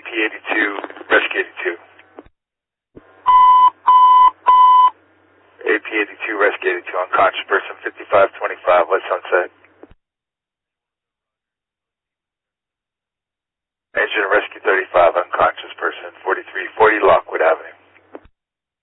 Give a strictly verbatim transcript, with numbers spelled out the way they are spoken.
P eighty-two, Rescue eighty-two. A P eighty-two, Rescue eighty-two, unconscious person, fifty-five twenty-five, West Sunset. Engine Rescue thirty-five, unconscious person, forty-three forty Lockwood Avenue.